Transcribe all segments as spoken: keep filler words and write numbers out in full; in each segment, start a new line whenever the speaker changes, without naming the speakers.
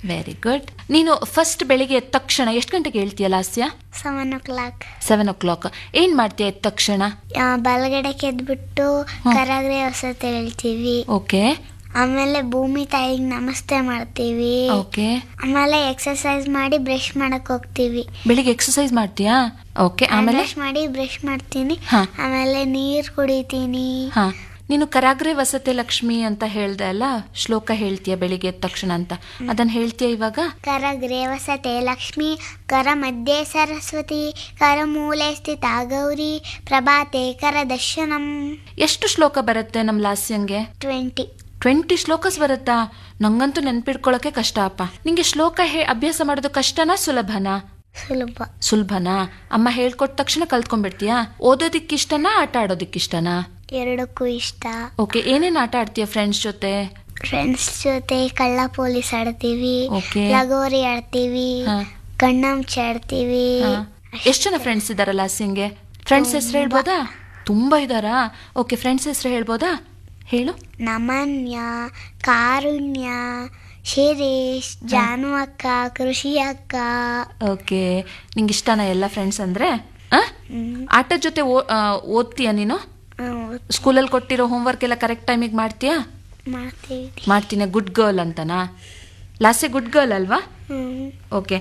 Very good. ನೀನು first ಬೆಳಿಗ್ಗೆ ಎದ್ದ ತಕ್ಷಣ ಎಷ್ಟು ಗಂಟೆಗೆ ಹೇಳ್ತೀಯ ಲಾಸ್ಯ?
ಸೆವೆನ್ ಓ ಕ್ಲಾಕ್.
ಸೆವೆನ್ ಓ ಕ್ಲಾಕ್. ಏನ್ ಮಾಡ್ತೀಯ ಎದ್ದ ತಕ್ಷಣ?
ಬಲಗಡೆಗೆ ಎದ್ಬಿಟ್ಟು ಕರಾಗ್ರೆ ಹೊಸತೆ ಹೇಳ್ತೀವಿ.
ಓಕೆ.
ಆಮೇಲೆ ಭೂಮಿ ತಾಯಿಗೆ ನಮಸ್ತೆ ಮಾಡ್ತೀವಿ.
ಓಕೆ.
ಆಮೇಲೆ ಎಕ್ಸರ್ಸೈಸ್ ಮಾಡಿ ಬ್ರಷ್ ಮಾಡಕ್ ಹೋಗ್ತೀವಿ.
ಬೆಳಿಗ್ಗೆ ಎಕ್ಸರ್ಸೈಸ್ ಮಾಡ್ತೀಯಾ? ಓಕೆ. ಆಮೇಲೆ
ಬ್ರಷ್ ಮಾಡಿ ಬ್ರಷ್ ಮಾಡ್ತೀನಿ.
ಹಾ.
ಆಮೇಲೆ ನೀರ್ ಕುಡಿತೀನಿ.
ಹಾ. ನೀನು ಕರಾಗ್ರೆ ವಸತೆ ಲಕ್ಷ್ಮಿ ಅಂತ ಹೇಳ್ದೆ ಅಲ್ಲ, ಶ್ಲೋಕ ಹೇಳ್ತೀಯ ಬೆಳಿಗ್ಗೆ ಎದ್ದ ತಕ್ಷಣ ಅಂತ, ಅದನ್ನ ಹೇಳ್ತೀಯ ಇವಾಗ?
ಕರಗ್ರೆ ವಸತೆ ಲಕ್ಷ್ಮಿ ಕರ ಮಧ್ಯೆ ಸರಸ್ವತಿ ಕರ ಮೂಲೆ ಸ್ಥಿತ ಗೌರಿ ಪ್ರಭಾತೆ ಕರ ದರ್ಶನಂ.
ಎಷ್ಟು ಶ್ಲೋಕ ಬರುತ್ತೆ ನಮ್ ಲಾಸ್ಯಂಗೆ?
ಟ್ವೆಂಟಿ.
ಟ್ವೆಂಟಿ ಶ್ಲೋಕಸ್ ಬರುತ್ತಾ? ನಂಗಂತೂ ನೆನ್ಪಿಡ್ಕೊಳಕ್ಕೆ ಕಷ್ಟ ಅಪ್ಪ. ನಿಂಗೆ ಶ್ಲೋಕ ಹೇ ಅಭ್ಯಾಸ ಮಾಡೋದು ಕಷ್ಟನಾ ಸುಲಭನಾ?
ಸುಲಭ.
ಸುಲಭನಾ? ಅಮ್ಮ ಹೇಳ್ಕೊಟ್ಟ ತಕ್ಷಣ ಕಲ್ತ್ಕೊಂಡ್ಬಿಡ್ತೀಯಾ? ಓದೋದಿಕ್ಕಿಷ್ಟನಾ ಆಟ ಆಡೋದಿಕ್ಕಿಷ್ಟನಾ?
ಎರಡಕ್ಕೂ ಇಷ್ಟ.
ಓಕೆ. ಏನೇನ್ ಆಟ ಆಡ್ತೀಯ ಫ್ರೆಂಡ್ಸ್ ಜೊತೆ?
ಫ್ರೆಂಡ್ಸ್ ಜೊತೆ ಕಳ್ಳ ಪೊಲೀಸ್ ಆಡ್ತೀವಿ.
ಓಕೆ.
ಲಗೋರಿ ಆಡ್ತೀವಿ. ಕಣ್ಣಾಮುಚ್ಚ ಆಡ್ತೀವಿ.
ಎಷ್ಟು ಜನ ಫ್ರೆಂಡ್ಸ್ ಇದಾರ ಲಾಸ್ಯಂಗೆ? ಫ್ರೆಂಡ್ಸ್ ಹೆಸರು ಹೇಳ್ಬೋದಾ? ತುಂಬಾ ಇದಾರಾ? ಓಕೆ. ಫ್ರೆಂಡ್ಸ್ ಹೆಸರು ಹೇಳ್ಬೋದಾ? ಹೇಳು.
ನಮನ್ಯ, ಕಾರುಣ್ಯ, ಶಿರೀಶ್, ಜಾನು ಅಕ್ಕ, ಕೃಷಿ ಅಕ್ಕ.
ಓಕೆ. ನಿಂಗೆ ಇಷ್ಟನಾ ಎಲ್ಲ ಫ್ರೆಂಡ್ಸ್ ಅಂದ್ರೆ? ಆಟದ ಜೊತೆ ಓದ್ತೀಯ ನೀನು? ಸ್ಕೂಲಲ್ಲಿ ಕೊಟ್ಟಿರೋ ಹೋಮ್ವರ್ಕ್ ಎಲ್ಲ ಕರೆಕ್ಟ್ ಟೈಮಿಗೆ ಮಾಡ್ತೀಯಾ? ಮಾಡ್ತೀನಿ. ಗುಡ್ ಗರ್ಲ್ ಅಂತನಾ? ಲಾಸ್ಯ ಗುಡ್ ಗರ್ಲ್ ಅಲ್ವಾ? ಓಕೆ.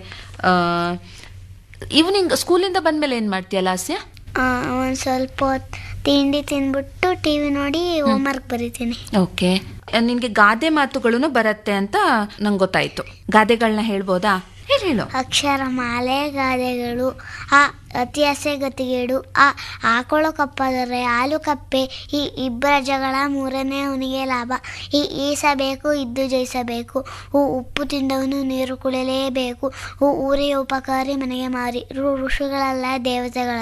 ಈವ್ನಿಂಗ್ ಸ್ಕೂಲಿಂದ ಬಂದ್ಮೇಲೆ ಏನ್ ಮಾಡ್ತೀಯ ಲಾಸ್ಯ?
ಒಂದ್ ಸ್ವಲ್ಪ ತಿಂಡಿ ತಿನ್ಬಿಟ್ಟು ಟಿವಿ ನೋಡಿ ಹೋಮ್ವರ್ಕ್ ಬರೀತೀನಿ.
ಓಕೆ. ನಿನ್ಗೆ ಗಾದೆ ಮಾತುಗಳು ಬರತ್ತೆ ಅಂತ ನಂಗೆ ಗೊತ್ತಾಯ್ತು. ಗಾದೆಗಳನ್ನ ಹೇಳ್ಬೋದಾ? ಹೇಳು.
ಅಕ್ಷರ ಮಾಲೆ ಗಾದೆಗಳು. ಆ ಅತಿ ಆಸೆ ಗತಿಗೇಡು. ಆ ಆಕಳು ಕಪ್ಪಾದರೆ ಹಾಲು ಕಪ್ಪೆ. ಈ ಇಬ್ಬರ ಜಗಳ ಮೂರನೇ ಅವನಿಗೆ ಲಾಭ. ಈ ಈಸಬೇಕು ಇದ್ದು ಜಯಿಸಬೇಕು. ಹೂ ಉಪ್ಪು ತಿಂದವನು ನೀರು ಕುಡಿಯಲೇಬೇಕು. ಹೂ ಊರಿಗೆ ಉಪಕಾರಿ ಮನೆಗೆ ಮಾರಿ. ಋಷಿಗಳಲ್ಲ ದೇವತೆಗಳ